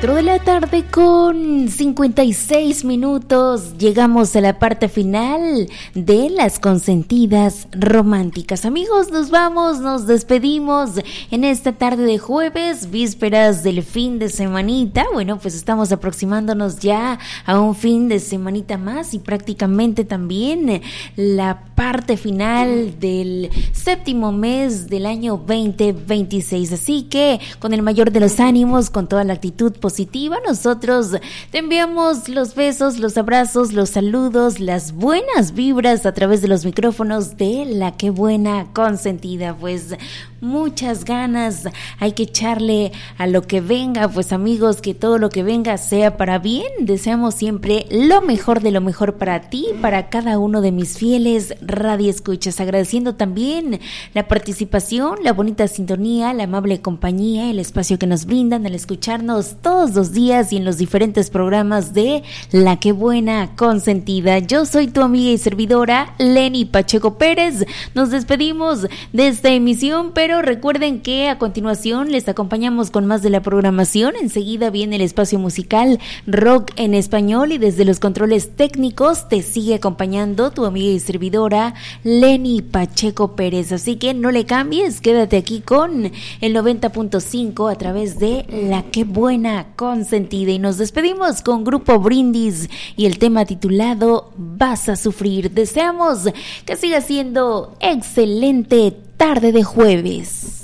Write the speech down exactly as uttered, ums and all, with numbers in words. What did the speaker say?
cuatro de la tarde con cincuenta y seis minutos. Llegamos a la parte final de las consentidas románticas. Amigos, nos vamos, nos despedimos en esta tarde de jueves, vísperas del fin de semanita. Bueno, pues estamos aproximándonos ya a un fin de semanita más y prácticamente también la parte final del séptimo mes del año veinte veintiséis. Así que con el mayor de los ánimos, con toda la actitud positiva, nosotros te enviamos los besos, los abrazos, los saludos, las buenas vibras a través de los micrófonos de La Qué Buena Consentida. Pues muchas ganas hay que echarle a lo que venga, pues amigos, que todo lo que venga sea para bien. Deseamos siempre lo mejor de lo mejor para ti, para cada uno de mis fieles radioescuchas, agradeciendo también la participación, la bonita sintonía, la amable compañía, el espacio que nos brindan al escucharnos todos los días y en los diferentes programas de La Qué Buena Consentida. Yo soy tu amiga y servidora Leni Pacheco Pérez. Nos despedimos de esta emisión, pero recuerden que a continuación les acompañamos con más de la programación. Enseguida viene el espacio musical Rock en Español y desde los controles técnicos te sigue acompañando tu amiga y servidora Leni Pacheco Pérez. Así que no le cambies, quédate aquí con el noventa punto cinco a través de La Qué Buena Consentida y nos despedimos con Grupo Brindis y el tema titulado Vas a Sufrir. Deseamos que siga siendo excelente tarde de jueves.